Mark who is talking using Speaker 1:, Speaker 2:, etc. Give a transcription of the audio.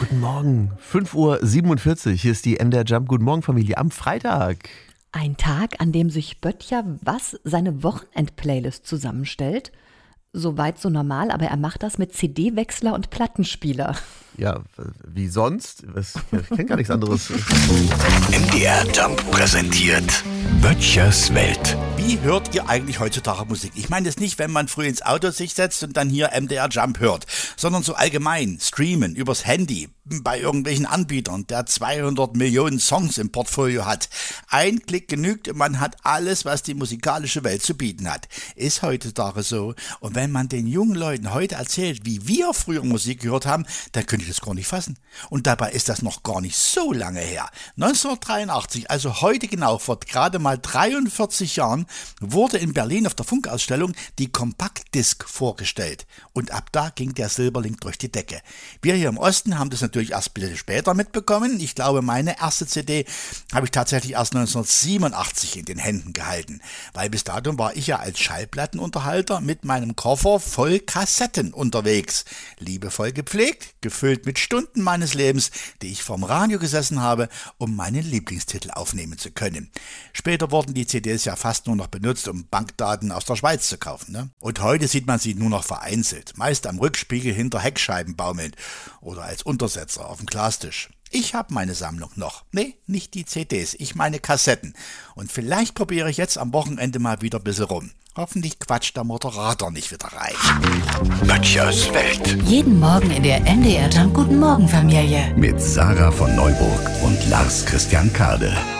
Speaker 1: Guten Morgen, 5:47 Uhr, hier ist die MDR Jump Guten Morgen Familie am Freitag.
Speaker 2: Ein Tag, an dem sich Böttcher seine Wochenend-Playlist zusammenstellt. Soweit so normal, aber er macht das mit CD-Wechsler und Plattenspieler.
Speaker 1: Ja, wie sonst? Ich kenne gar nichts anderes.
Speaker 3: MDR Jump präsentiert Böttchers Welt.
Speaker 4: Wie hört ihr eigentlich heutzutage Musik? Ich meine jetzt nicht, wenn man früh ins Auto sich setzt und dann hier MDR Jump hört, sondern so allgemein streamen, übers Handy, bei irgendwelchen Anbietern, der 200 Millionen Songs im Portfolio hat. Ein Klick genügt und man hat alles, was die musikalische Welt zu bieten hat. Ist heutzutage so. Und wenn man den jungen Leuten heute erzählt, wie wir früher Musik gehört haben, dann können die das gar nicht fassen. Und dabei ist das noch gar nicht so lange her. 1983, also heute genau, vor gerade mal 43 Jahren, wurde in Berlin auf der Funkausstellung die Kompaktdisk vorgestellt. Und ab da ging der Silberling durch die Decke. Wir hier im Osten haben das natürlich erst ein bisschen später mitbekommen. Ich glaube, meine erste CD habe ich tatsächlich erst 1987 in den Händen gehalten. Weil bis dato war ich ja als Schallplattenunterhalter mit meinem Koffer voll Kassetten unterwegs. Liebevoll gepflegt, gefüllt mit Stunden meines Lebens, die ich vorm Radio gesessen habe, um meinen Lieblingstitel aufnehmen zu können. Später wurden die CDs ja fast nur noch benutzt, um Bankdaten aus der Schweiz zu kaufen, ne? Und heute sieht man sie nur noch vereinzelt, meist am Rückspiegel hinter Heckscheiben baumelnd oder als Untersetzer auf dem Glastisch. Ich habe meine Sammlung noch. Nee, nicht die CDs, ich meine Kassetten. Und vielleicht probiere ich jetzt am Wochenende mal wieder ein bisschen rum. Hoffentlich quatscht der Moderator nicht wieder rein.
Speaker 3: Böttchers Welt.
Speaker 5: Jeden Morgen in der MDR Jump Guten Morgen Familie.
Speaker 3: Mit Sarah von Neuburg und Lars Christian Kade.